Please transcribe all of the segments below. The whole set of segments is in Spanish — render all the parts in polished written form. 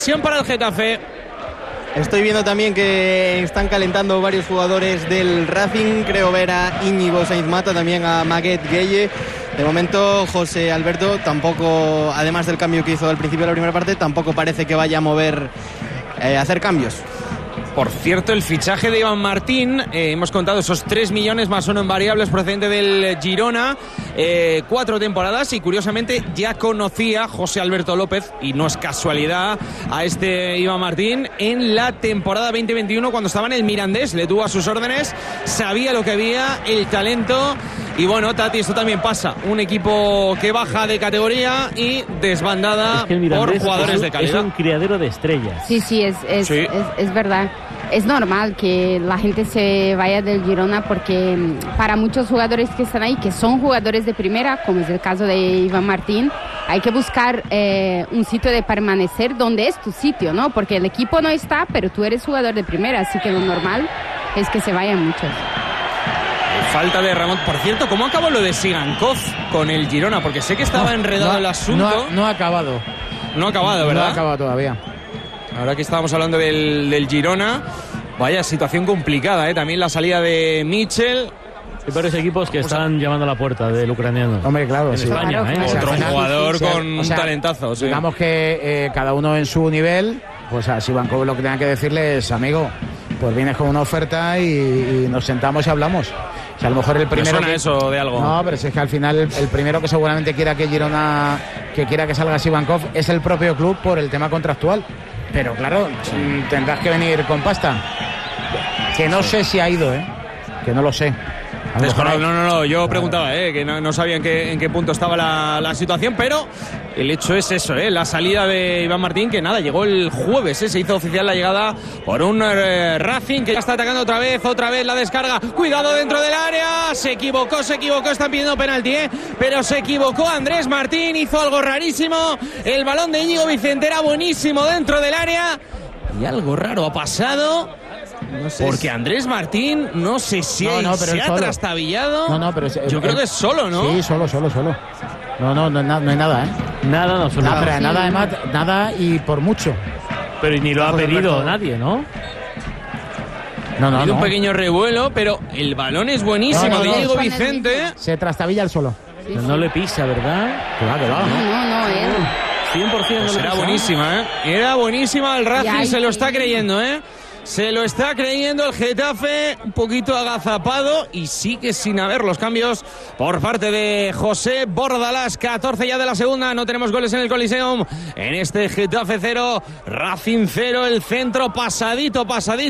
Para el Getafe. Estoy viendo también que están calentando varios jugadores del Racing. Creo ver a Íñigo Sainz Mata, también a Maguette Gueye. De momento José Alberto tampoco, además del cambio que hizo al principio de la primera parte, tampoco parece que vaya a mover, hacer cambios. Por cierto, el fichaje de Iván Martín, hemos contado esos 3 millones más 1 en variables procedente del Girona, 4 temporadas, y curiosamente ya conocía José Alberto López, y no es casualidad, a este Iván Martín en la temporada 2021 cuando estaba en el Mirandés, le tuvo a sus órdenes, sabía lo que había, el talento. Y bueno, Tati, esto también pasa, un equipo que baja de categoría y desbandada por jugadores de calidad. Es un criadero de estrellas. Sí, es verdad. Es normal que la gente se vaya del Girona porque para muchos jugadores que están ahí, que son jugadores de primera, como es el caso de Iván Martín, hay que buscar un sitio de permanecer donde es tu sitio, ¿no? Porque el equipo no está, pero tú eres jugador de primera, así que lo normal es que se vayan muchos. Falta de Ramón. Por cierto, ¿cómo acabó lo de Sigankov con el Girona? Porque sé que estaba enredado el asunto. No ha acabado. No ha acabado, ¿verdad? No ha acabado todavía. Ahora que estábamos hablando del Girona, vaya situación complicada, ¿eh? También la salida de Mitchell. Hay varios equipos que están llamando a la puerta del ucraniano. Hombre, claro, en España, claro, Otro jugador con un talentazo. Sí. Digamos que cada uno en su nivel, pues a Sivankov lo que tenga que decirle es, amigo, pues vienes con una oferta y nos sentamos y hablamos. O sea, a lo mejor el primero. ¿Me suena eso de algo? No, pero es que al final el primero que seguramente quiera que Girona, que quiera que salga Sivankov, es el propio club por el tema contractual. Pero claro, tendrás que venir con pasta. Que no sé si ha ido, que no lo sé. No, yo preguntaba, que no sabía en qué punto estaba la situación, pero el hecho es eso, la salida de Iván Martín, que nada, llegó el jueves, se hizo oficial la llegada por un Racing que ya está atacando otra vez la descarga, cuidado dentro del área, se equivocó, están pidiendo penalti, pero se equivocó Andrés Martín, hizo algo rarísimo, el balón de Íñigo Vicente era buenísimo dentro del área, y algo raro ha pasado. No sé porque Andrés Martín, no sé si se ha trastabillado. No, pero yo creo que es solo, ¿no? Sí, solo. No hay nada, Nada, no, solo nada, además, nada y por mucho. Pero ni lo ha pedido nadie, ¿no? Ha habido un pequeño revuelo, pero el balón es buenísimo de Diego Vicente. Se trastabilla el solo. Sí. No le pisa, ¿verdad? Claro. No, él. 100% pues era buenísima, Era buenísima, el Racing se lo está creyendo, Se lo está creyendo el Getafe, un poquito agazapado y sigue sin haber los cambios por parte de José Bordalás. 14 ya de la segunda, no tenemos goles en el Coliseum. En este Getafe 0, Racing 0, el centro pasadito.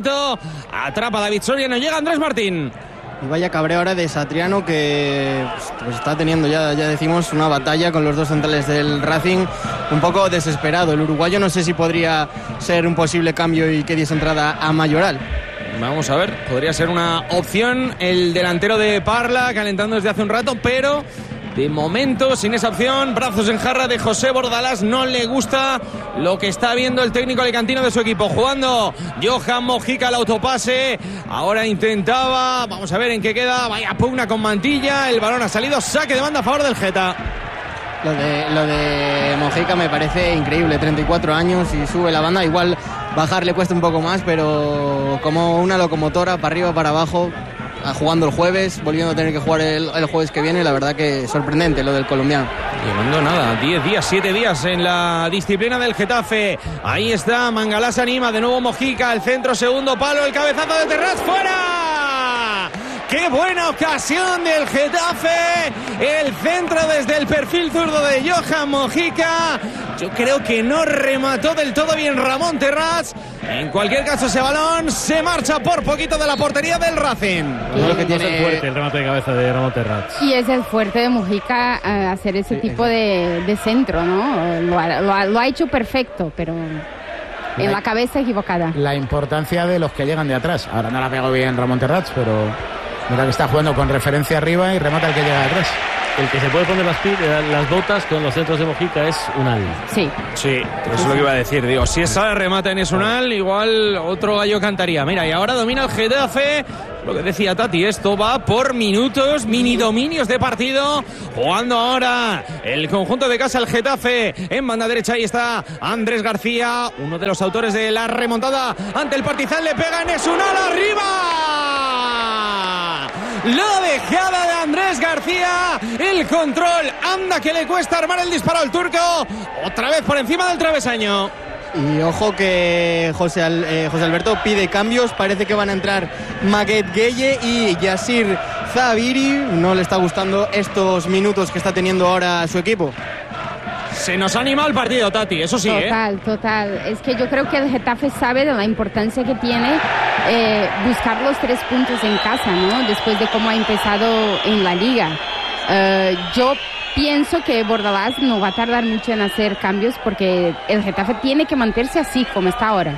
Atrapa David Soria, no llega Andrés Martín. Y vaya cabreo ahora de Satriano, que pues está teniendo ya decimos una batalla con los dos centrales del Racing, un poco desesperado. El uruguayo no sé si podría ser un posible cambio y que diese entrada a Mayoral. Vamos a ver, podría ser una opción el delantero de Parla, calentando desde hace un rato, pero de momento sin esa opción, brazos en jarra de José Bordalás. No le gusta lo que está viendo el técnico alicantino de su equipo. Jugando Johan Mojica al autopase, ahora intentaba, vamos a ver en qué queda, vaya pugna con Mantilla, el balón ha salido, saque de banda a favor del Geta. Lo de Mojica me parece increíble, 34 años y sube la banda, igual bajar le cuesta un poco más, pero como una locomotora, para arriba, para abajo, jugando el jueves, volviendo a tener que jugar el jueves que viene, la verdad que sorprendente lo del colombiano. Llevando nada, 7 días en la disciplina del Getafe. Ahí está, Mangalá se anima, de nuevo Mojica, el centro, segundo palo, el cabezazo de Terrats, ¡fuera! ¡Qué buena ocasión del Getafe! El centro desde el perfil zurdo de Johan Mojica. Yo creo que no remató del todo bien Ramón Terrats. En cualquier caso, ese balón se marcha por poquito de la portería del Racing. Lo que tiene es fuerte el remate de cabeza de Ramón Terrats. Y es el fuerte de Mojica hacer ese tipo de centro, ¿no? Lo ha hecho perfecto, pero en la cabeza equivocada. La importancia de los que llegan de atrás. Ahora no la pegó bien Ramón Terrats, pero mira que está jugando con referencia arriba y remata el que llega de atrás. el que se puede poner las botas con los centros de Mojica es Unal. Sí. Sí, eso es lo que iba a decir. Digo, si esa remata en Esunal, igual otro gallo cantaría. Mira, y ahora domina el Getafe. Lo que decía Tati, esto va por minutos, mini dominios de partido. Jugando ahora el conjunto de casa, el Getafe. En banda derecha, ahí está Andrés García, uno de los autores de la remontada ante el Partizan. Le pega en Esunal, arriba. La dejada de Andrés García, el control, anda que le cuesta armar el disparo al turco, otra vez por encima del travesaño. Y ojo que José Alberto pide cambios, parece que van a entrar Maguette Gueye y Yassir Zaviri. No le está gustando estos minutos que está teniendo ahora su equipo. Se nos ha animado el partido, Tati, eso sí. Total. Es que yo creo que el Getafe sabe de la importancia que tiene buscar los 3 puntos en casa, ¿no? Después de cómo ha empezado en la liga. Yo pienso que Bordalás no va a tardar mucho en hacer cambios porque el Getafe tiene que mantenerse así como está ahora.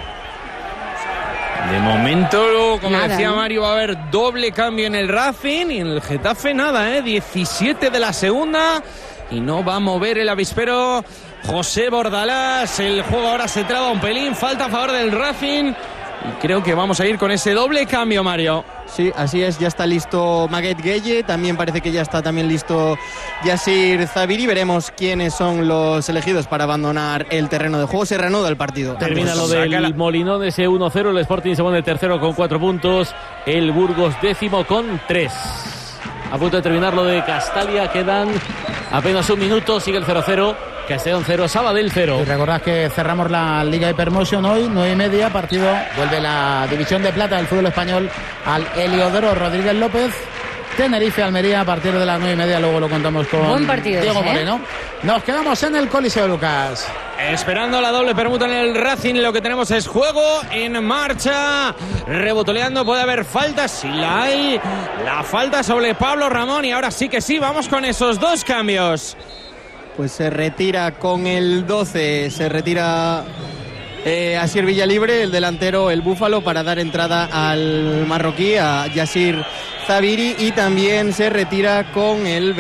De momento, como nada, decía ¿no? Mario, va a haber doble cambio en el Racing y en el Getafe nada, 17 de la segunda. Y no va a mover el avispero José Bordalás. El juego ahora se traba un pelín. Falta a favor del Racing. Y creo que vamos a ir con ese doble cambio, Mario. Sí, así es, ya está listo Maguette Gueye. También parece que ya está también listo Yassir Zaviri. Veremos quiénes son los elegidos para abandonar el terreno de juego. Se reanuda el partido. Termina lo del Molinón, ese 1-0. El Sporting se pone tercero con 4 puntos. El Burgos décimo con 3. A punto de terminar lo de Castalia, quedan apenas un minuto, sigue el 0-0, Castellón 0, Sabadell 0. Y recordad que cerramos la Liga Hypermotion hoy, 9:30, partido, vuelve la División de Plata del fútbol español al Heliodoro Rodríguez López. Tenerife-Almería a partir de las 9:30, luego lo contamos con Buen partido Diego ese, Moreno. Nos quedamos en el Coliseo, Lucas. Esperando la doble permuta en el Racing, lo que tenemos es juego en marcha. Rebotoleando, puede haber falta, si la hay. La falta sobre Pablo Ramón y ahora sí que sí, vamos con esos 2 cambios. Pues se retira con el 12, se retira Asier Villalibre, el delantero, el Búfalo, para dar entrada al marroquí, a Yassir Zaviri, y también se retira con el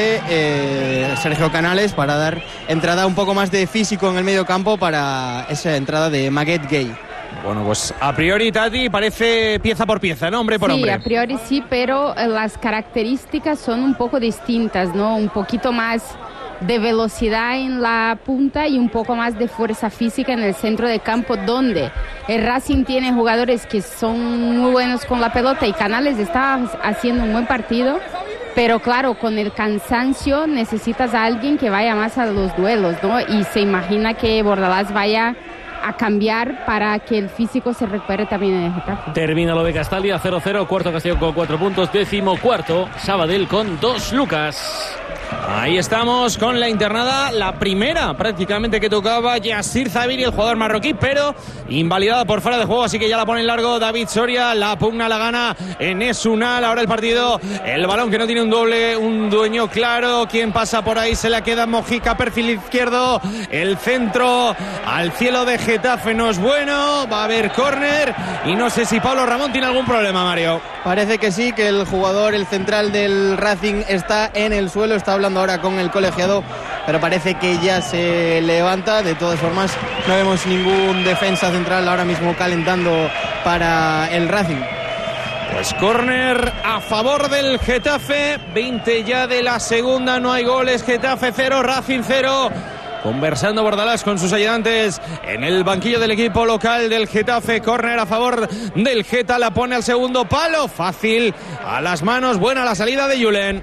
20 Sergio Canales para dar entrada un poco más de físico en el medio campo para esa entrada de Maguette Gueye. Bueno, pues a priori, Tati, parece pieza por pieza, ¿no? Hombre por hombre. Sí, a priori sí, pero las características son un poco distintas, ¿no? Un poquito más de velocidad en la punta y un poco más de fuerza física en el centro de campo, donde el Racing tiene jugadores que son muy buenos con la pelota y Canales está haciendo un buen partido, pero claro, con el cansancio necesitas a alguien que vaya más a los duelos, ¿no? Y se imagina que Bordalás vaya a cambiar para que el físico se recupere también en el Getafe. Termina lo de Castalia, 0-0, cuarto Castellón con 4 puntos, 14º Sabadell con 2, Lucas. Ahí estamos con la internada, la primera prácticamente que tocaba Yassir Zaviri, el jugador marroquí, pero invalidada por fuera de juego, así que ya la pone en largo David Soria, la pugna la gana en Esunal. Ahora el partido, el balón que no tiene un dueño claro, quien pasa por ahí se la queda Mojica, perfil izquierdo, el centro al cielo de Getafe no es bueno, va a haber córner y no sé si Pablo Ramón tiene algún problema, Mario. Parece que sí, que el jugador, el central del Racing, está en el suelo, está hablando ahora con el colegiado, pero parece que ya se levanta. De todas formas, no vemos ningún defensa central ahora mismo calentando para el Racing. Pues córner a favor del Getafe, 20 ya de la segunda, no hay goles, Getafe 0, Racing 0. Conversando Bordalás con sus ayudantes en el banquillo del equipo local del Getafe. Córner a favor del Geta, la pone al segundo palo, fácil a las manos, buena la salida de Julen.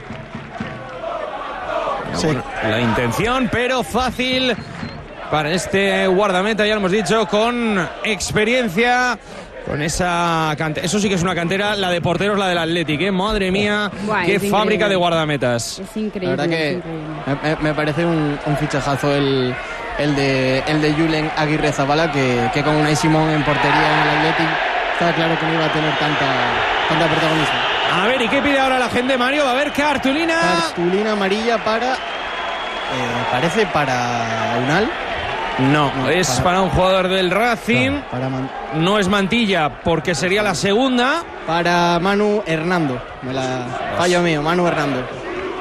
Sí. Bueno, la intención, pero fácil para este guardameta, ya lo hemos dicho, con experiencia, con esa cantera. Eso sí que es una cantera, la de porteros, la del Athletic, madre mía, qué fábrica de guardametas. Es increíble. La verdad que me parece un fichajazo el de Julen Aguirre Zabala, que con Unai Simón en portería en el Athletic está claro que no iba a tener tanta protagonismo. A ver, ¿y qué pide ahora la gente, Mario? Va a haber cartulina. Cartulina amarilla para... parece para Unal. No, es para un jugador del Racing. No es Mantilla, porque sería la segunda. Para Manu Hernando. Fallo mío, Manu Hernando.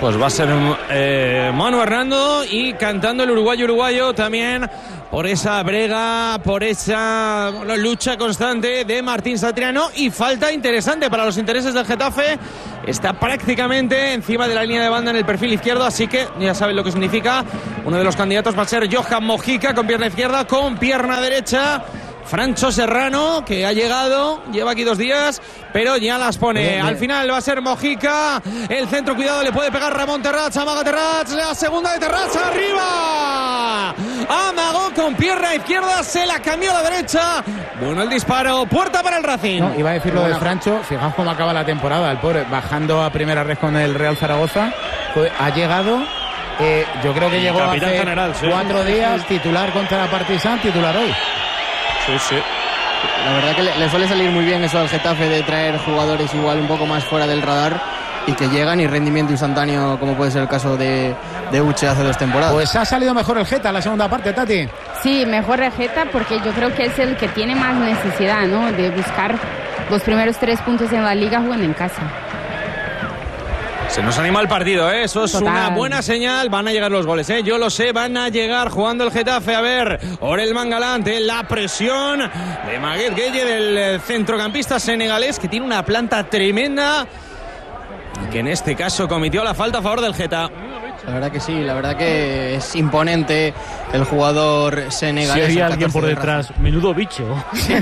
Pues va a ser Manu Hernando y cantando el uruguayo también por esa brega, por esa lucha constante de Martín Satriano, y falta interesante para los intereses del Getafe. Está prácticamente encima de la línea de banda en el perfil izquierdo, así que ya saben lo que significa. Uno de los candidatos va a ser Johan Mojica con pierna izquierda, con pierna derecha Francho Serrano, que ha llegado, lleva aquí 2 días, pero ya las pone. Al final va a ser Mojica, el centro, cuidado, le puede pegar Ramón Terrats, amaga Terrats, la segunda de Terrats, arriba, amagó con pierna izquierda, se la cambió a la derecha, bueno el disparo, puerta para el Racing. No, iba a decir lo de Francho, fijaos cómo acaba la temporada, el pobre, bajando a primera red con el Real Zaragoza, ha llegado, yo creo que llegó hace general, 4 días, titular contra la Partizan, titular hoy. Sí. La verdad que le suele salir muy bien eso al Getafe, de traer jugadores igual un poco más fuera del radar y que llegan y rendimiento instantáneo, como puede ser el caso de Uche hace 2 temporadas. Pues ha salido mejor el Geta en la segunda parte, Tati. Sí, mejor el Geta, porque yo creo que es el que tiene más necesidad, ¿no?, de buscar los primeros 3 puntos en la liga jugando en casa. Se nos anima el partido, ¿eh? Eso es una buena señal. Van a llegar los goles, ¿eh? Yo lo sé, van a llegar jugando el Getafe. A ver, Orelman Galante, la presión de Maguette Gueye, del centrocampista senegalés, que tiene una planta tremenda y que en este caso cometió la falta a favor del Geta. La verdad que sí, la verdad que es imponente el jugador senegalés. Si hay alguien por detrás, menudo bicho. Sí.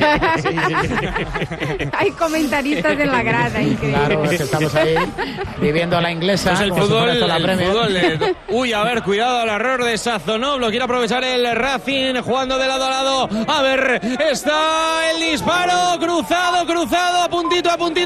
Hay comentaristas en la grada. Claro, es que estamos ahí viviendo la inglesa. Pues el fútbol, uy, a ver, cuidado al error de Sazonov. Lo quiere aprovechar el Racing, jugando de lado a lado. A ver, está el disparo, cruzado, a puntito.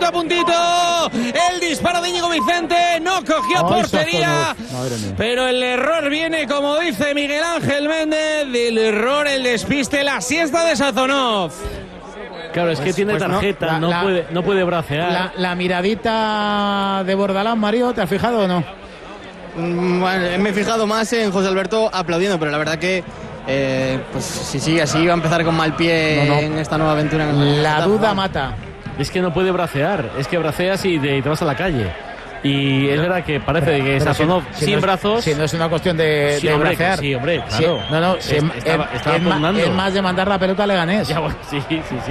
El disparo de Íñigo Vicente, no cogió portería. Pero el error viene, como dice Miguel Ángel Méndez, del error, el despiste, la siesta de Sazonov. Claro, es que tiene tarjeta, no puede bracear. La miradita de Bordalás, Mario, ¿te has fijado o no? Bueno, me he fijado más en José Alberto aplaudiendo, pero la verdad que pues si sigue así va a empezar con mal pie en esta nueva aventura. La duda mata. Es que no puede bracear, es que braceas y te vas a la calle. Y es verdad que parece que Sazonov sin brazos. Si no es una cuestión de bracear. Sí, hombre, claro. Es más de mandar la pelota a Leganés. Ya, bueno, sí.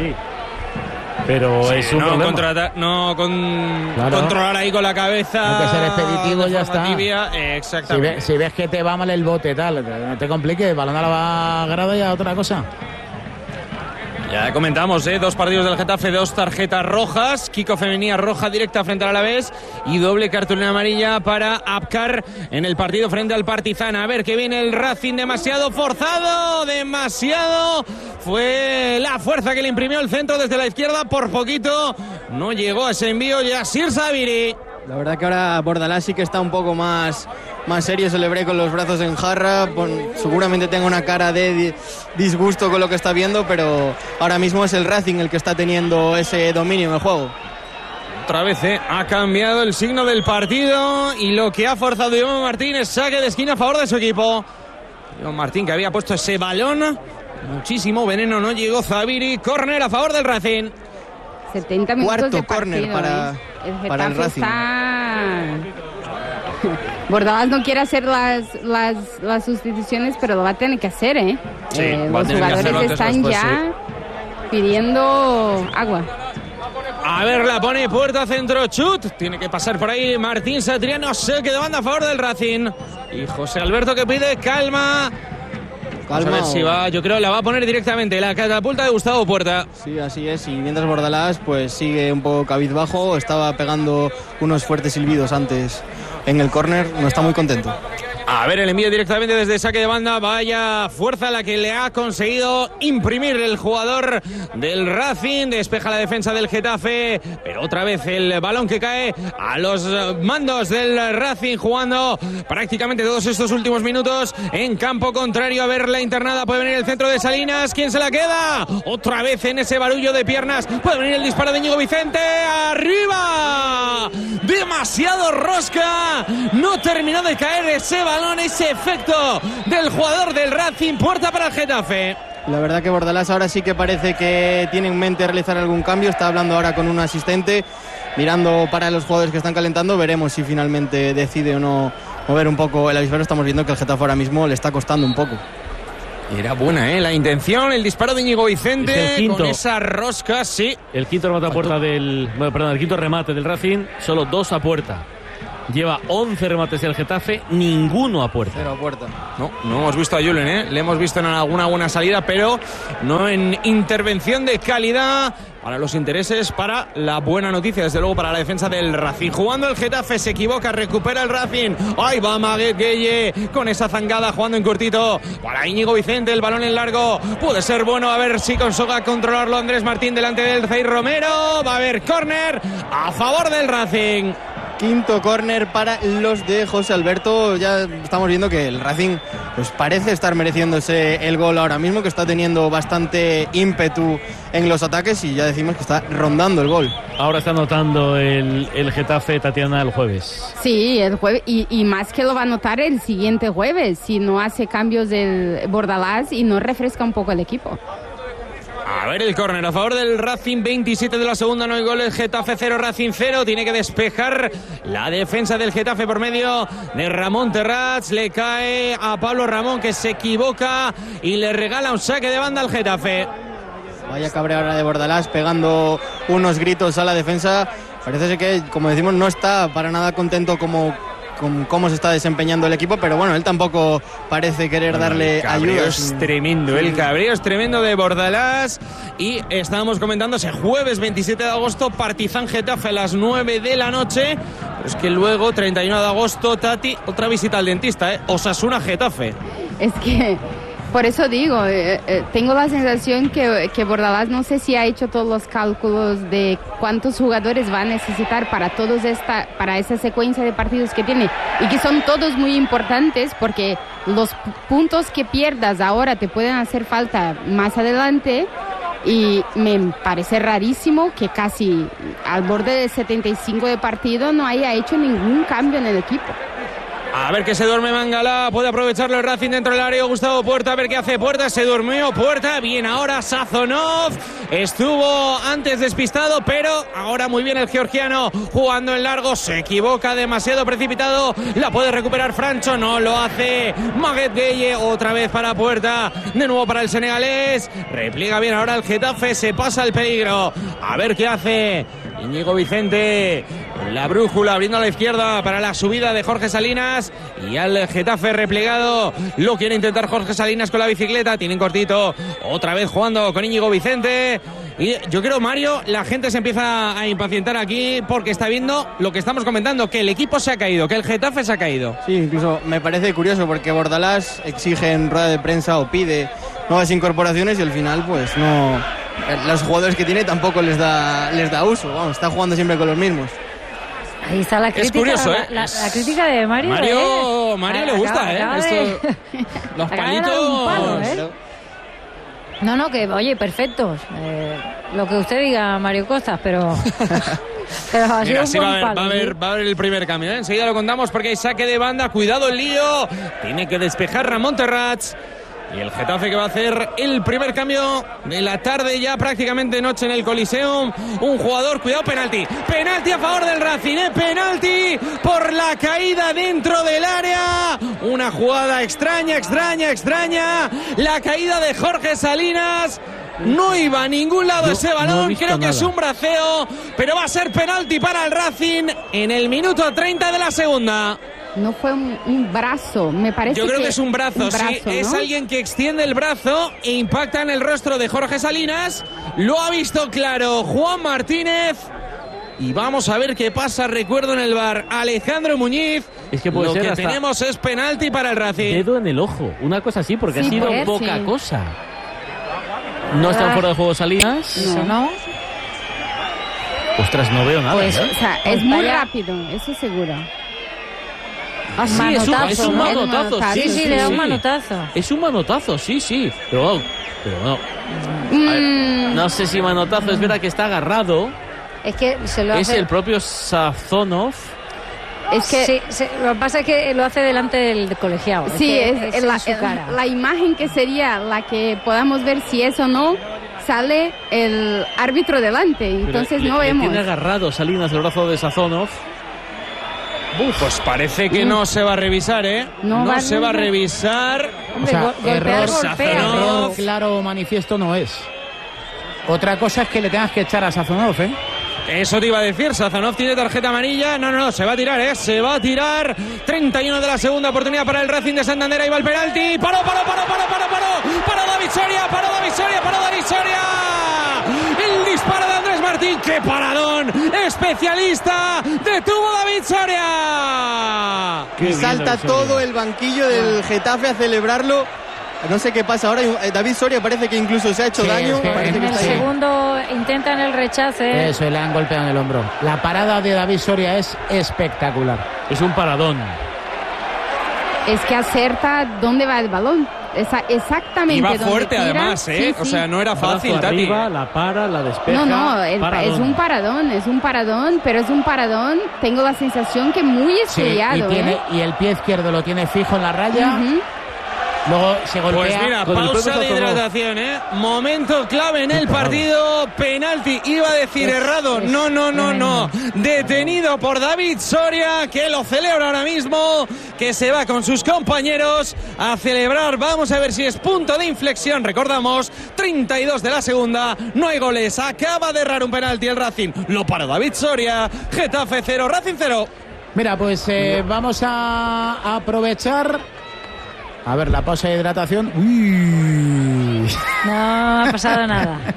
Pero es un problema. Controlar ahí con la cabeza. Hay que ser expeditivo, ya está. Tibia, exactamente. Si ves que te va mal el bote, tal, no te compliques, balón a la grada y a otra cosa. Ya comentamos, 2 partidos del Getafe, 2 tarjetas rojas. Kiko Femenía roja directa frente al Alavés y doble cartulina amarilla para Abkar en el partido frente al Partizan. A ver que viene el Racing, demasiado forzado, demasiado. Fue la fuerza que le imprimió el centro desde la izquierda, por poquito no llegó a ese envío Yassir Sabiri. La verdad que ahora Bordalás sí que está un poco más serio, celebré con los brazos en jarra, seguramente tenga una cara de disgusto con lo que está viendo, pero ahora mismo es el Racing el que está teniendo ese dominio en el juego. Otra vez ha cambiado el signo del partido y lo que ha forzado Iván Martín es saque de esquina a favor de su equipo. Iván Martín, que había puesto ese balón, muchísimo veneno, no llegó Zabiri, córner a favor del Racing. 70 minutos cuarto de partido, córner para el Racing. Bordalás no quiere hacer las sustituciones, pero lo va a tener que hacer, ¿eh? Sí, los jugadores están ya pidiendo agua. A ver, la pone puerta, centro, chut. Tiene que pasar por ahí Martín Satriano, saque de banda a favor del Racing. Y José Alberto que pide calma. Vamos a ver si va, yo creo la va a poner directamente la catapulta de Gustavo Puerta. Sí, así es, y mientras Bordalás pues sigue un poco cabizbajo, estaba pegando unos fuertes silbidos antes en el córner, no está muy contento. A ver, el envío directamente desde saque de banda. Vaya fuerza la que le ha conseguido imprimir el jugador del Racing. Despeja la defensa del Getafe, pero otra vez el balón que cae a los mandos del Racing, jugando prácticamente todos estos últimos minutos en campo contrario. A ver, la internada, puede venir el centro de Salinas. ¿Quién se la queda? Otra vez en ese barullo de piernas puede venir el disparo de Íñigo Vicente. ¡Arriba! Demasiado rosca. No terminó de caer ese balón, ese efecto del jugador del Racing. Puerta para el Getafe. La verdad que Bordalás ahora sí que parece que tiene en mente realizar algún cambio. Está hablando ahora con un asistente, mirando para los jugadores que están calentando. Veremos si finalmente decide o no mover un poco el avispero. Estamos viendo que el Getafe ahora mismo le está costando un poco. Era buena, la intención, el disparo de Íñigo Vicente con esa rosca, sí. El quinto remate a puerta el quinto remate del Racing, solo 2 a puerta. Lleva 11 remates el Getafe, ninguno a puerta. 0 a puerta. No hemos visto a Julen, le hemos visto en alguna buena salida, pero no en intervención de calidad para los intereses, para la buena noticia, desde luego para la defensa del Racing. Jugando el Getafe, se equivoca, recupera el Racing. Ahí va Maguet Gueye con esa zangada, jugando en cortito para Íñigo Vicente, el balón en largo. Puede ser bueno, a ver si consigue controlarlo Andrés Martín delante del Zair Romero. Va a haber córner a favor del Racing. Quinto córner para los de José Alberto. Ya estamos viendo que el Racing pues parece estar mereciéndose el gol ahora mismo, que está teniendo bastante ímpetu en los ataques y ya decimos que está rondando el gol. Ahora está anotando el Getafe, Tatiana, el jueves. Sí, el jueves, y más que lo va a anotar el siguiente jueves, si no hace cambios del Bordalás y no refresca un poco el equipo. A ver el córner a favor del Racing, 27 de la segunda, no hay goles, Getafe 0, Racing 0, tiene que despejar la defensa del Getafe por medio de Ramón Terrats, le cae a Pablo Ramón que se equivoca y le regala un saque de banda al Getafe. Vaya cabrera ahora de Bordalás pegando unos gritos a la defensa. Parece ser que, como decimos, no está para nada contento con cómo se está desempeñando el equipo, pero bueno, él tampoco parece querer darle ayuda. Es tremendo, el cabreo es tremendo de Bordalás. Y estábamos comentando ese jueves 27 de agosto, Partizan Getafe a las 9 de la noche. Pero es que luego, 31 de agosto, Tati, otra visita al dentista, Osasuna Getafe. Es que por eso digo, tengo la sensación que Bordalás no sé si ha hecho todos los cálculos de cuántos jugadores va a necesitar para esa secuencia de partidos que tiene y que son todos muy importantes porque los puntos que pierdas ahora te pueden hacer falta más adelante. Y me parece rarísimo que casi al borde de 75 de partido no haya hecho ningún cambio en el equipo. A ver que se duerme Mangala, puede aprovecharlo el Racing dentro del área. Gustavo Puerta, a ver qué hace Puerta, se durmió Puerta, bien ahora Sazonov, estuvo antes despistado, pero ahora muy bien el georgiano, jugando en largo, se equivoca demasiado precipitado, la puede recuperar Francho, no lo hace Maguet Gueye, otra vez para Puerta, de nuevo para el senegalés, repliega bien ahora el Getafe, se pasa el peligro, a ver qué hace Íñigo Vicente, la brújula abriendo a la izquierda para la subida de Jorge Salinas y al Getafe replegado, lo quiere intentar Jorge Salinas con la bicicleta, tienen cortito, otra vez jugando con Íñigo Vicente y yo creo, Mario, la gente se empieza a impacientar aquí porque está viendo lo que estamos comentando, que el equipo se ha caído, que el Getafe se ha caído. Sí, incluso me parece curioso porque Bordalás exige en rueda de prensa o pide nuevas incorporaciones y al final pues no, los jugadores que tiene tampoco les da uso, vamos, está jugando siempre con los mismos. Ahí está la crítica. Es curioso, la crítica de Mario. Mario le gusta, los palitos. No, que oye, perfectos. Lo que usted diga, Mario Costas, pero ha sido un buen palo. Va a haber el primer cambio, Enseguida lo contamos porque hay saque de banda, cuidado el lío. Tiene que despejar Ramón Terrats. Y el Getafe que va a hacer el primer cambio de la tarde, ya prácticamente noche en el Coliseum. Un jugador, cuidado, penalti. Penalti a favor del Racing, penalti por la caída dentro del área. Una jugada extraña. La caída de Jorge Salinas. No iba a ningún lado ese balón, no creo que es un braceo, pero va a ser penalti para el Racing en el minuto 30 de la segunda. No fue un brazo, me parece. Yo creo que es un brazo, sí. ¿No? Es alguien que extiende el brazo e impacta en el rostro de Jorge Salinas. Lo ha visto claro Juan Martínez. Y vamos a ver qué pasa. Recuerdo en el VAR, Alejandro Muñiz. Es que puede lo ser que hasta tenemos es penalti para el Racing. Dedo en el ojo, una cosa así, porque sí, ha sido pues, poca sí. cosa. ¿No están fuera de juego Salinas? No. Ostras, no veo nada. Pues, O sea, es muy rápido, eso seguro. Ah, sí, es un manotazo. Sí, le da un manotazo. Es un manotazo, sí. Pero no. A ver, no sé si manotazo, es verdad que está agarrado. Es que se lo es hace... el propio Sazonov. Es que sí, lo que pasa es que lo hace delante del colegiado. sí, es es su cara. la imagen que sería la que podamos ver si es o no, sale el árbitro delante, entonces no vemos. Tiene agarrado Salinas el brazo de Sazonov. Pues parece que no se va a revisar, ¿eh? No se va a revisar. O sea, golpea. error claro manifiesto no es. Otra cosa es que le tengas que echar a Sazonov, ¿eh? Eso te iba a decir, Sazonov tiene tarjeta amarilla. No, se va a tirar, ¿eh? Se va a tirar. 31 de la segunda oportunidad para el Racing de Santander. Ahí va el penalti. Paró David Soria. El disparo de Andrés Martín. ¡Qué paradón! Especialista. Detuvo David Soria. Y salta todo el banquillo del Getafe a celebrarlo. No sé qué pasa ahora. David Soria parece que incluso se ha hecho daño. En el segundo intentan el rechace. Eso, le han golpeado en el hombro. La parada de David Soria es espectacular. Es un paradón. Es que acerta dónde va el balón. Exactamente. Y va donde fuerte tira. además, ¿eh? Sí, O sea, no era fácil, Brazo Tati. arriba, la para, la despeja. No, es un paradón, pero es un paradón. Tengo la sensación que muy estrellado. Y el pie izquierdo lo tiene fijo en la raya. Luego se golpea. Pues mira, con el pausa propio de Sazonov. hidratación, ¿eh? Momento clave en el partido. Penalti, iba a decir errado. No. Detenido por David Soria, que lo celebra ahora mismo, que se va con sus compañeros a celebrar. Vamos a ver si es punto de inflexión. Recordamos, 32 de la segunda. No hay goles. Acaba de errar un penalti el Racing. Lo paró David Soria. Getafe 0, Racing 0. Mira, pues vamos a aprovechar. A ver, la pausa de hidratación. Uy. No ha pasado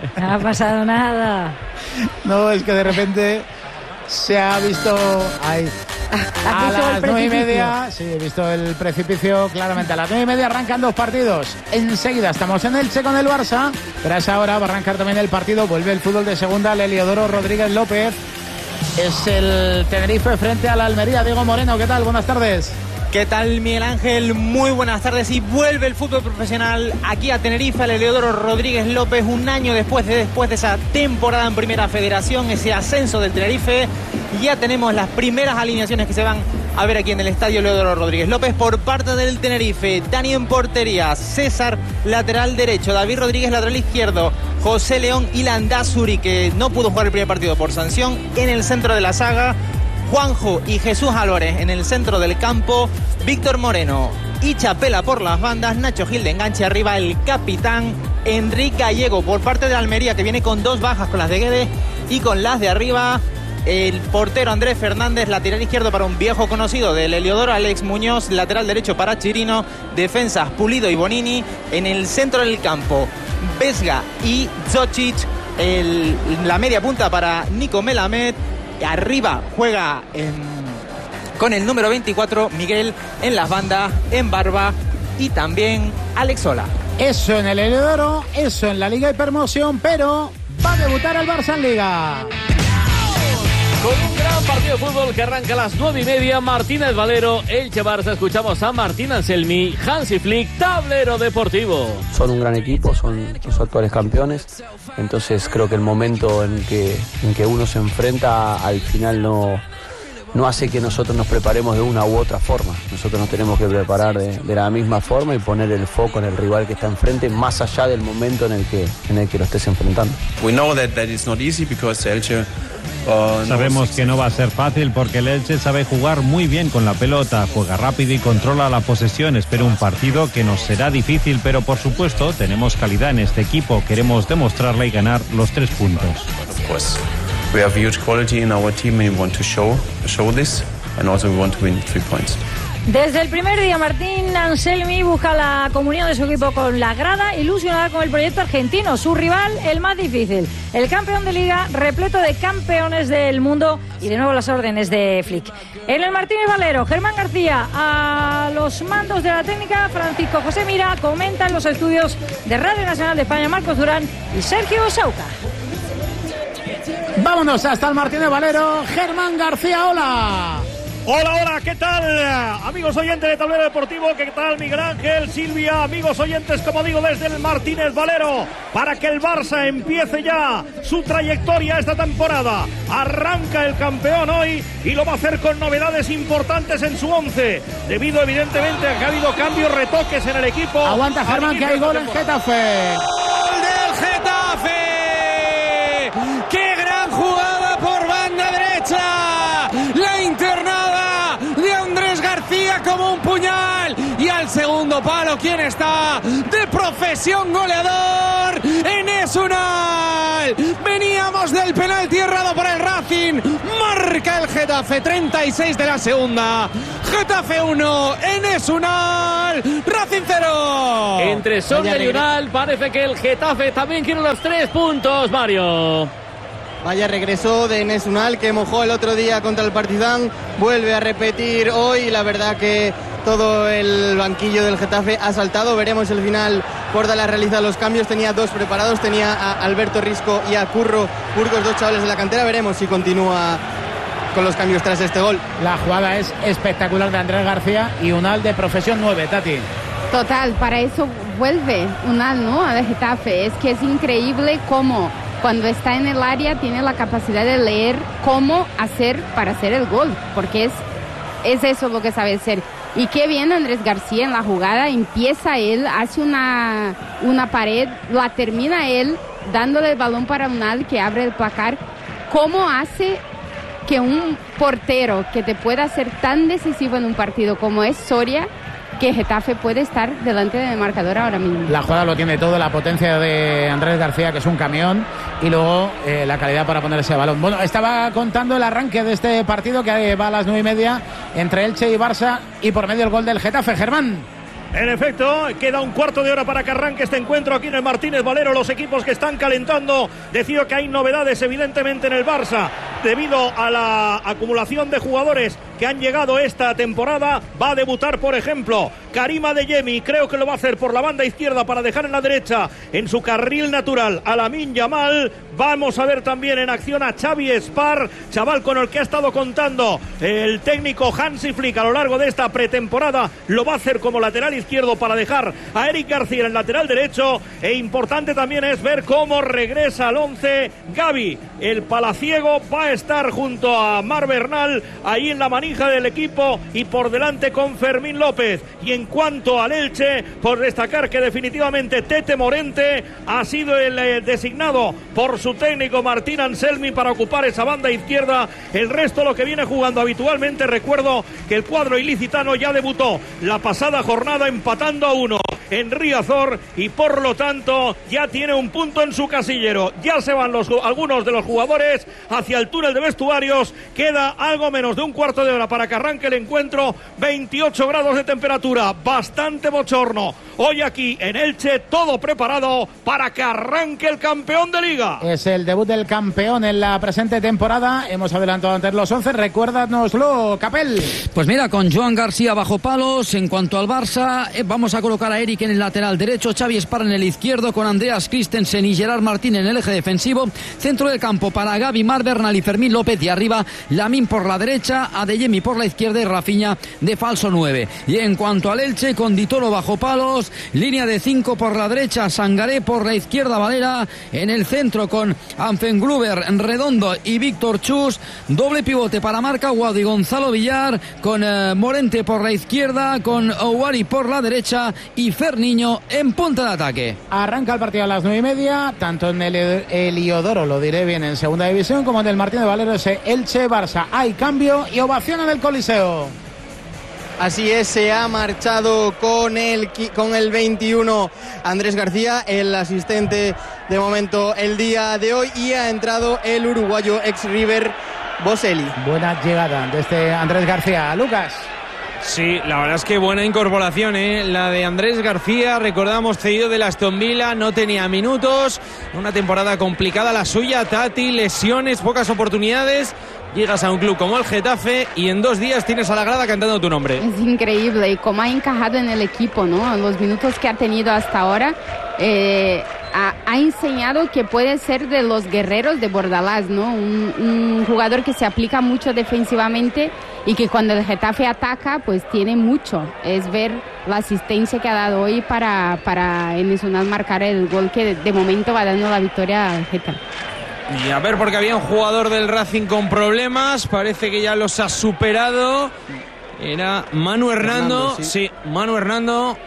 nada. No, es que de repente se ha visto ahí. A las 9:30, sí, he visto el precipicio claramente. A las 9:30 arrancan dos partidos. Enseguida estamos en Elche con el Barça, pero a esa hora va a arrancar también el partido. Vuelve el fútbol de segunda, el Heliodoro Rodríguez López. Es el Tenerife frente a la Almería. Diego Moreno, ¿qué tal? Buenas tardes. ¿Qué tal, Miguel Ángel? Muy buenas tardes. Y vuelve el fútbol profesional aquí a Tenerife, al Heliodoro Rodríguez López, un año después de esa temporada en Primera Federación, ese ascenso del Tenerife. Ya tenemos las primeras alineaciones que se van a ver aquí en el estadio Heliodoro Rodríguez López por parte del Tenerife. Dani en portería, César lateral derecho, David Rodríguez lateral izquierdo, José León y Landázuri, que no pudo jugar el primer partido por sanción, en el centro de la saga. Juanjo y Jesús Álvarez en el centro del campo, Víctor Moreno y Chapela por las bandas, Nacho Gil de enganche arriba, el capitán Enrique Gallego por parte de Almería, que viene con dos bajas, con las de Guedes y con las de arriba. El portero Andrés Fernández, lateral izquierdo para un viejo conocido del Heliodoro, Alex Muñoz, lateral derecho para Chirino, defensas Pulido y Bonini, en el centro del campo Vesga y Zocic, la media punta para Nico Melamed. Arriba juega con el número 24 Miguel, en las bandas, en Barba y también Alex Sola. Eso en el Heliodoro, eso en la Liga Hipermoción, pero va a debutar el Barça en Liga. Con un gran partido de fútbol que arranca a las 9:30, Martínez Valero, Elche Barça. Escuchamos a Martín Anselmi, Hansi Flick, Tablero Deportivo. Son un gran equipo, son los actuales campeones, entonces creo que el momento en que uno se enfrenta al final no hace que nosotros nos preparemos de una u otra forma. Nosotros nos tenemos que preparar de la misma forma y poner el foco en el rival que está enfrente, más allá del momento en el que lo estés enfrentando. We know that it's not easy because Elche Sabemos que no va a ser fácil porque el Elche sabe jugar muy bien con la pelota, juega rápido y controla la posesión. Espero un partido que nos será difícil, pero por supuesto tenemos calidad en este equipo. Queremos demostrarla y ganar los 3 puntos. We have huge quality in our team and we want to show this, and also we want to win 3 points. Desde el primer día, Martín Anselmi busca la comunión de su equipo con la grada, ilusionada con el proyecto argentino, su rival, el más difícil, el campeón de liga, repleto de campeones del mundo, y de nuevo las órdenes de Flick. En el Martínez Valero, Germán García, a los mandos de la técnica, Francisco José Mira, comenta en los estudios de Radio Nacional de España, Marcos Durán y Sergio Sauca. Vámonos hasta el Martínez Valero. Germán García, hola. Hola, hola, ¿qué tal? Amigos oyentes de Tablero Deportivo, ¿qué tal Miguel Ángel, Silvia? Amigos oyentes, como digo, desde el Martínez Valero, para que el Barça empiece ya su trayectoria esta temporada. Arranca el campeón hoy y lo va a hacer con novedades importantes en su 11, debido evidentemente a que ha habido cambios, retoques en el equipo. Aguanta Germán, que hay gol en Getafe. ¡Gol del Getafe! ¡Qué gran jugada por banda derecha! La internada de Andrés García como un puñal, y al segundo palo, ¿quién está? De profesión goleador, Enes Unal. Veníamos del penalti errado por el Racing, marca el Getafe, 36 de la segunda. Getafe 1, Enes Unal, Racing 0. Entre Soria y Unal parece que el Getafe también quiere los 3 puntos, Mario. Vaya regreso de Enes Unal, que mojó el otro día contra el Partizan, vuelve a repetir hoy. La verdad que todo el banquillo del Getafe ha saltado. Veremos el final. Bordalás realiza los cambios, tenía 2 preparados, tenía a Alberto Risco y a Curro Burgos, 2 chavales de la cantera. Veremos si continúa con los cambios tras este gol. La jugada es espectacular de Andrés García y Unal de profesión 9, Tati. Total, para eso vuelve Unal, ¿no? Al Getafe. Es que es increíble cómo cuando está en el área tiene la capacidad de leer cómo hacer para hacer el gol, porque es eso lo que sabe hacer. Y qué bien Andrés García en la jugada, empieza él, hace una pared, la termina él, dándole el balón para Unal, que abre el placar. ¿Cómo hace que un portero que te pueda ser tan decisivo en un partido como es Soria, que Getafe puede estar delante del marcador ahora mismo? La jugada lo tiene todo, la potencia de Andrés García, que es un camión, y luego la calidad para poner ese balón. Bueno, estaba contando el arranque de este partido, que va a las 9:30 entre Elche y Barça, y por medio el gol del Getafe. Germán. En efecto, queda un cuarto de hora para que arranque este encuentro aquí en el Martínez Valero. Los equipos que están calentando. Decido que hay novedades evidentemente en el Barça debido a la acumulación de jugadores que han llegado esta temporada. Va a debutar, por ejemplo, Karim Adeyemi. Creo que lo va a hacer por la banda izquierda para dejar en la derecha, en su carril natural, a Lamine Yamal. Vamos a ver también en acción a Xavi Spar, chaval con el que ha estado contando el técnico Hansi Flick a lo largo de esta pretemporada. Lo va a hacer como lateral izquierdo para dejar a Eric García en el lateral derecho. E importante también es ver cómo regresa al 11 Gavi. El palaciego va a estar junto a Mar Bernal ahí en la manija del equipo, y por delante con Fermín López. Y en cuanto al Elche, por destacar que definitivamente Tete Morente ha sido el designado por su técnico Martín Anselmi para ocupar esa banda izquierda. El resto lo que viene jugando habitualmente. Recuerdo que el cuadro ilicitano ya debutó la pasada jornada empatando a 1 en Riazor, y por lo tanto ya tiene un punto en su casillero. Ya se van algunos de los jugadores hacia el túnel de vestuarios. Queda algo menos de un cuarto de hora para que arranque el encuentro. 28 grados de temperatura, bastante bochorno hoy aquí en Elche, todo preparado para que arranque el campeón de Liga. Es el debut del campeón en la presente temporada. Hemos adelantado antes los 11, recuérdanoslo, Capel. Pues mira, con Joan García bajo palos. En cuanto al Barça, vamos a colocar a Eric en el lateral derecho, Xavi Spar en el izquierdo, con Andreas Christensen y Gerard Martín en el eje defensivo. Centro del campo para Gavi, Mar Bernal y Fermín López, y arriba Lamine por la derecha, Adeyemi por la izquierda y Rafinha de falso 9. Y en cuanto al Elche, con Ditolo bajo palos, línea de 5 por la derecha, Sangaré por la izquierda, Valera en el centro con Anfengruber, Redondo y Víctor Chus, doble pivote para Marc Aguado y Gonzalo Villar, con Morente por la izquierda, con Ouari por la derecha y Ferniño en punta de ataque. Arranca el partido a las 9:30, tanto en el Heliodoro, lo diré bien, en segunda división, como en el Martínez Valero, ese Elche-Barça. Hay cambio y ovación en el Coliseo. Así es, se ha marchado con el 21 Andrés García, el asistente de momento el día de hoy, y ha entrado el uruguayo ex River, Boselli. Buena llegada de este Andrés García. Lucas. Sí, la verdad es que buena incorporación, la de Andrés García. Recordamos, cedido del Aston Villa, no tenía minutos, una temporada complicada la suya, Tati, lesiones, pocas oportunidades. Llegas a un club como el Getafe y en 2 días tienes a la grada cantando tu nombre. Es increíble y cómo ha encajado en el equipo, ¿no? Los minutos que ha tenido hasta ahora, ha enseñado que puede ser de los guerreros de Bordalás, ¿no? Un jugador que se aplica mucho defensivamente y que cuando el Getafe ataca, pues tiene mucho. Es ver la asistencia que ha dado hoy para Enes Unal marcar el gol que de momento va dando la victoria al Getafe. Y a ver, porque había un jugador del Racing con problemas, parece que ya los ha superado. Era Manu Hernando. Sí, Manu Hernando.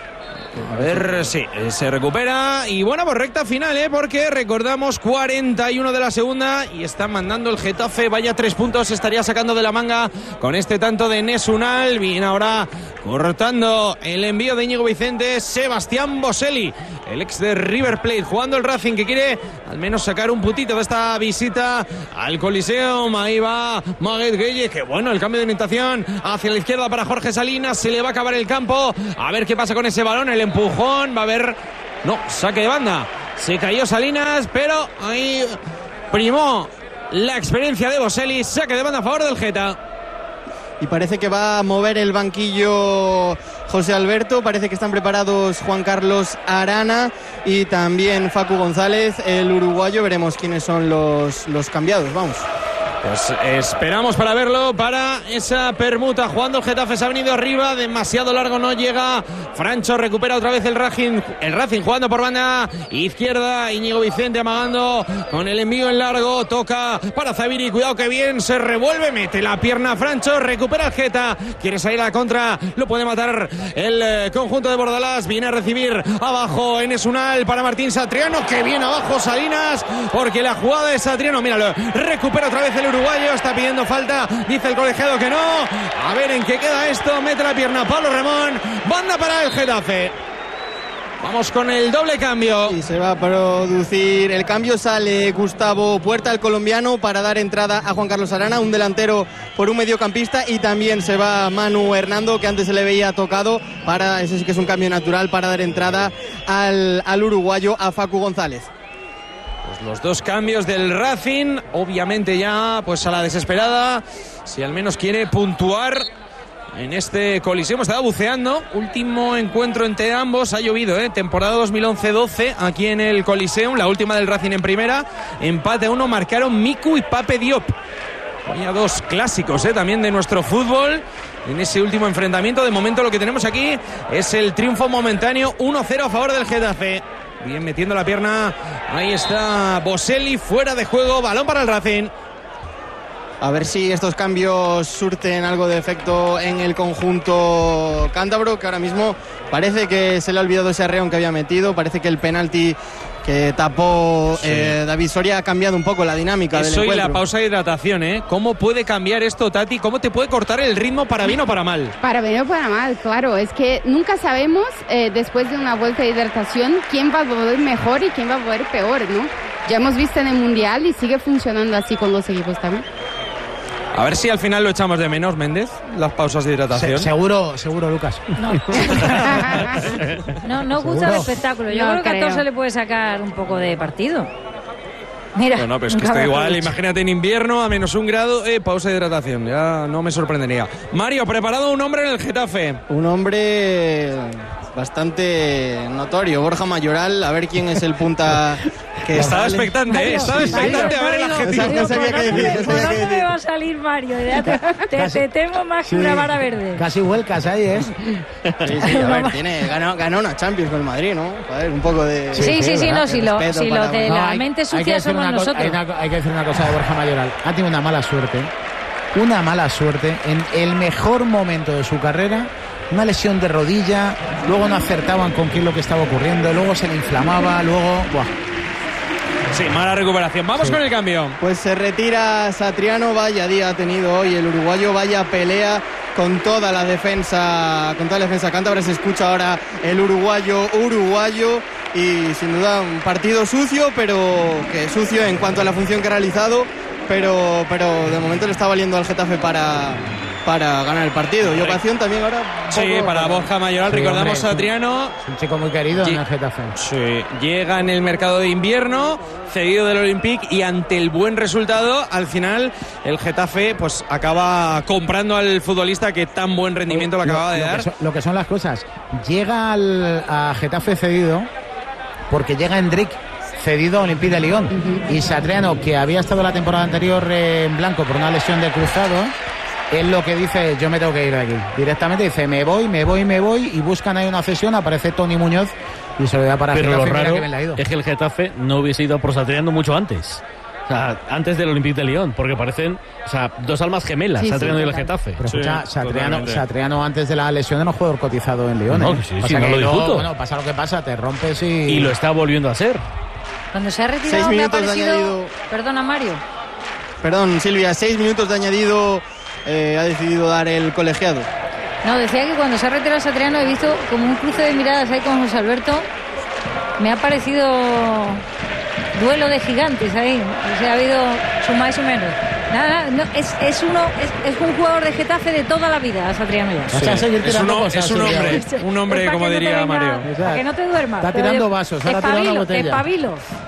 A ver, sí, se recupera. Y bueno, pues recta final, porque recordamos 41 de la segunda y está mandando el Getafe. Vaya 3 puntos estaría sacando de la manga con este tanto de Enes Unal. Bien, ahora cortando el envío de Íñigo Vicente. Sebastián Boselli, el ex de River Plate, jugando el Racing, que quiere al menos sacar un puntito de esta visita al Coliseum. Ahí va Maguet Gueye. Que bueno, el cambio de orientación hacia la izquierda para Jorge Salinas. Se le va a acabar el campo. A ver qué pasa con ese balón. El empujón, va a haber... No, saque de banda. Se cayó Salinas, pero ahí primó la experiencia de Boselli. Saque de banda a favor del Geta. Y parece que va a mover el banquillo José Alberto. Parece que están preparados Juan Carlos Arana y también Facu González, el uruguayo. Veremos quiénes son los cambiados. Vamos. Pues esperamos para verlo, para esa permuta. Jugando el Getafe, se ha venido arriba, demasiado largo, no llega. Francho recupera otra vez el Racing jugando por banda izquierda. Íñigo Vicente amagando con el envío en largo. Toca para Zaviri, cuidado que bien, se revuelve, mete la pierna Francho, recupera el Geta. Quiere salir a la contra, lo puede matar el conjunto de Bordalás. Viene a recibir abajo Enes Unal para Martín Satriano. Que bien abajo Salinas, porque la jugada de Satriano, míralo, recupera otra vez el uruguayo. Está pidiendo falta, dice el colegiado que no. A ver en qué queda esto. Mete la pierna Pablo Remón. Banda para el Getafe. Vamos con el doble cambio. Y se va a producir el cambio. Sale Gustavo Puerta, el colombiano, para dar entrada a Juan Carlos Arana, un delantero por un mediocampista. Y también se va Manu Hernando, que antes se le veía tocado. Ese sí que es un cambio natural, para dar entrada al uruguayo, a Facu González. Pues los 2 cambios del Racing, obviamente ya pues a la desesperada, si al menos quiere puntuar en este Coliseum. Estaba buceando, último encuentro entre ambos, ha llovido, temporada 2011-12 aquí en el Coliseum, la última del Racing en primera, empate a 1, marcaron Miku y Pape Diop. Vaya 2 clásicos también de nuestro fútbol en ese último enfrentamiento. De momento lo que tenemos aquí es el triunfo momentáneo, 1-0 a favor del Getafe. Bien metiendo la pierna, ahí está Boselli, fuera de juego, balón para el Racing. A ver si estos cambios surten algo de efecto en el conjunto cántabro, que ahora mismo parece que se le ha olvidado ese arreón que había metido. Parece que el penalti que tapó David Soria ha cambiado un poco la dinámica del encuentro. Y la pausa de hidratación, ¿Cómo puede cambiar esto, Tati? ¿Cómo te puede cortar el ritmo para bien o para mal? Para bien o para mal, claro. Es que nunca sabemos, después de una vuelta de hidratación, quién va a volver mejor y quién va a volver peor, ¿no? Ya hemos visto en el Mundial y sigue funcionando así con los equipos también. A ver si al final lo echamos de menos, Méndez, las pausas de hidratación. Seguro, Lucas. No gusta el espectáculo. Yo creo que a todos se le puede sacar un poco de partido. Mira. Bueno, pues que está igual, imagínate en invierno a -1 grado, pausa de hidratación, ya no me sorprendería. Mario, preparado un hombre en el Getafe. Un hombre bastante notorio, Borja Mayoral, a ver quién es el punta que estaba expectante, estaba expectante a ver el adjetivo. No sabía qué decir. ¿Por dónde me va a salir Mario? Te temo más que una vara verde. Casi vuelcas ahí, Sí, a ver, ganó una Champions con el Madrid, ¿no? A ver, un poco de... Sí, si lo de la mente sucia somos nosotros. Hay que decir una cosa de Borja Mayoral. Ha tenido una mala suerte en el mejor momento de su carrera. Una lesión de rodilla, luego no acertaban con qué es lo que estaba ocurriendo, luego se le inflamaba, luego... ¡Buah! Sí, mala recuperación. Vamos con el cambio. Pues se retira Satriano. Vaya día ha tenido hoy el uruguayo, vaya pelea con toda la defensa cántabra. Se escucha ahora el uruguayo y sin duda un partido sucio, pero que sucio en cuanto a la función que ha realizado, pero de momento le está valiendo al Getafe para ganar el partido. Y ocasión también ahora. Sí, para Borja Mayoral, recordamos a Adriano. Es un chico muy querido en el Getafe. Sí, llega en el mercado de invierno, cedido del Olympique, y ante el buen resultado, al final el Getafe pues acaba comprando al futbolista que tan buen rendimiento le acababa de dar. Lo que son las cosas. Llega a Getafe cedido porque llega Endrick cedido a Olympique de Lyon. Y Satriano, que había estado la temporada anterior en blanco por una lesión de cruzado, es lo que dice: yo me tengo que ir de aquí. Directamente dice: me voy, y buscan ahí una cesión, aparece Tony Muñoz y se lo da para Pero Getafe. lo raro Que me la ha ido. es que el Getafe no hubiese ido por Satriano mucho antes. O sea, antes del Olympique de Lyon, porque parecen, o sea, dos almas gemelas, Sí, Satriano sí, y el total. Getafe. Pero escucha, Satriano antes de la lesión era un jugador cotizado en Lyon. No, ¿eh? sí, Pasa sí, no que lo discuto. Bueno, pasa lo que pasa, te rompes Y lo está volviendo a hacer. Cuando se ha 6 retirado me ha minutos de parecido... añadido. Perdona, Mario. Perdón, Silvia, 6 minutos de añadido ha decidido dar el colegiado. No, decía que cuando se ha retirado Satriano he visto como un cruce de miradas ahí con José Alberto. Me ha parecido duelo de gigantes ahí. O sea, ha habido su más y su menos. Nada, no, es un jugador de Getafe de toda la vida, Satriano ya. O sea, seguir Es tirando un cosas, hombre, Es como para que no te diría venga- Mario. Para que no te duermas. Está tirando vasos, ahora tira una botella. Espabilo.